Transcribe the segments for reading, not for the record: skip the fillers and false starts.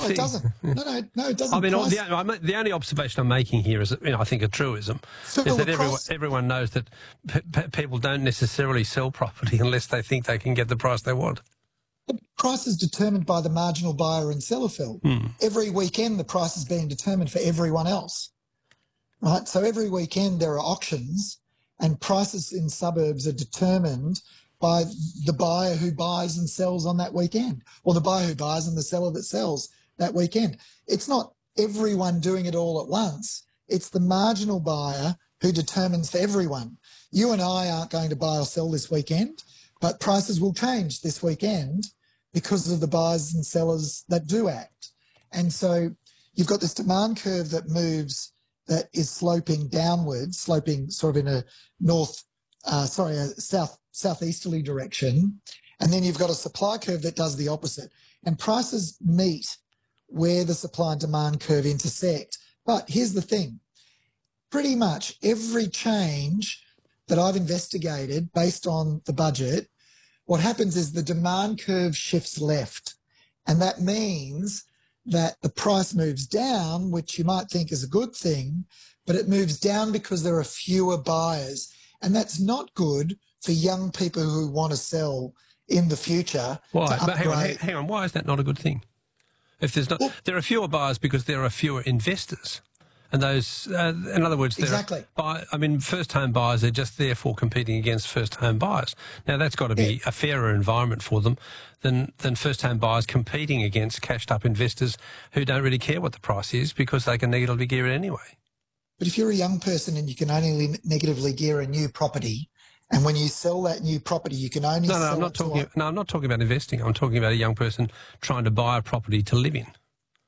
it doesn't. No, it doesn't. I mean, the only observation I'm making here is, I think a truism, is that everyone knows that people don't necessarily sell property unless they think they can get the price they want. The price is determined by the marginal buyer and seller, Phil. Every weekend the price is being determined for everyone else, right? So every weekend there are auctions and prices in suburbs are determined by the buyer who buys and sells on that weekend, or the buyer who buys and the seller that sells that weekend. It's not everyone doing it all at once. It's the marginal buyer who determines for everyone. You and I aren't going to buy or sell this weekend, but prices will change this weekend because of the buyers and sellers that do act. And so you've got this demand curve that moves, that is sloping downwards, sloping sort of in a southeasterly direction. And then you've got a supply curve that does the opposite. And prices meet where the supply and demand curve intersect. But here's the thing. Pretty much every change that I've investigated based on the budget, what happens is the demand curve shifts left. And that means that the price moves down, which you might think is a good thing, but it moves down because there are fewer buyers. And that's not good for young people who want to sell in the future. Why? But hang on. Why is that not a good thing? If there's not, there are fewer buyers because there are fewer investors. And those, in other words, first home buyers are just therefore competing against first home buyers. Now that's got to be a fairer environment for them than first home buyers competing against cashed up investors who don't really care what the price is because they can negatively gear it anyway. But if you're a young person and you can only negatively gear a new property, and when you sell that new property, you can only sell I'm not talking about investing. I'm talking about a young person trying to buy a property to live in.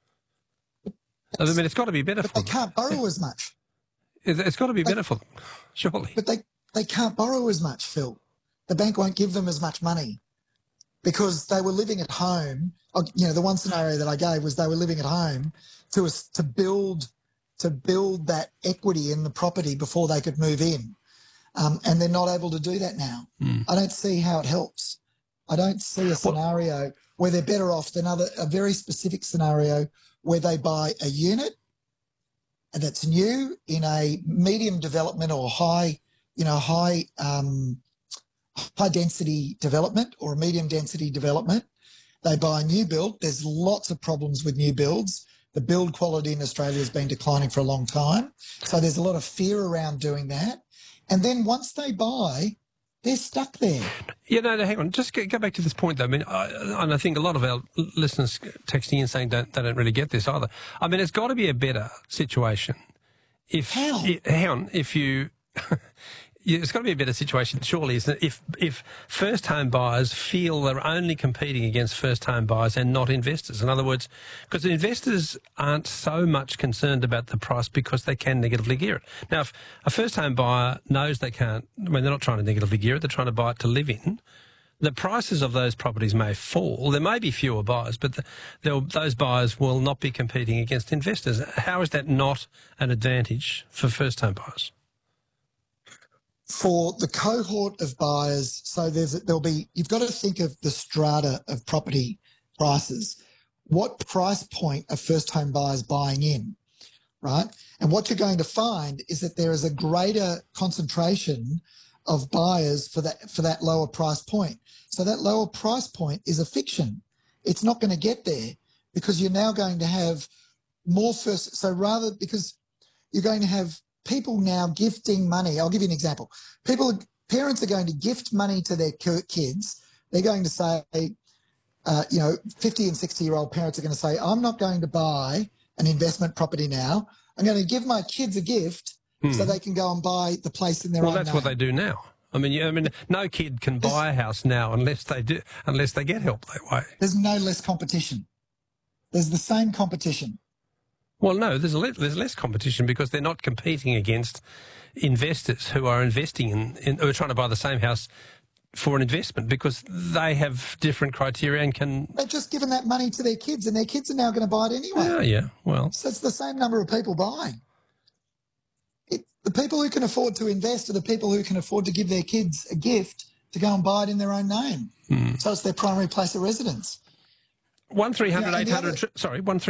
I mean, it's got to be better for them. But they can't borrow as much. It's got to be better for them, surely. But they can't borrow as much, Phil. The bank won't give them as much money because they were living at home. The one scenario that I gave was they were living at home to build that equity in the property before they could move in. And they're not able to do that now. I don't see how it helps. I don't see a scenario where they're better off than a very specific scenario where they buy a unit and that's new in a medium development or high density development or a medium density development. They buy a new build. There's lots of problems with new builds. The build quality in Australia has been declining for a long time. So there's a lot of fear around doing that. And then once they buy, they're stuck there. Yeah, no, hang on. Just go back to this point, though. I mean, and I think a lot of our listeners texting in saying they don't really get this either. I mean, it's got to be a better situation. It's got to be a better situation, surely, isn't it? If first home buyers feel they're only competing against first home buyers and not investors. In other words, because investors aren't so much concerned about the price because they can negatively gear it. Now, if a first home buyer knows they can't, they're not trying to negatively gear it, they're trying to buy it to live in, the prices of those properties may fall. There may be fewer buyers, but those buyers will not be competing against investors. How is that not an advantage for first home buyers? For the cohort of buyers, so you've got to think of the strata of property prices. What price point are first home buyers buying in, right? And what you're going to find is that there is a greater concentration of buyers for that lower price point. So that lower price point is a fiction. It's not going to get there because you're now going to have more because you're going to have people now gifting money. I'll give you an example. Parents are going to gift money to their kids. They're going to say, 50 and 60-year-old parents are going to say, I'm not going to buy an investment property now. I'm going to give my kids a gift so they can go and buy the place in their own name. Well, that's what they do now. I mean, no kid can buy a house now unless they get help that way. There's no less competition. There's the same competition. Well, no, there's less competition because they're not competing against investors who are investing who are trying to buy the same house for an investment because they have different criteria and can... They've just given that money to their kids and their kids are now going to buy it anyway. Oh, yeah, well... So it's the same number of people buying. The people who can afford to invest are the people who can afford to give their kids a gift to go and buy it in their own name. So it's their primary place of residence. 1300 800... Sorry, 1300...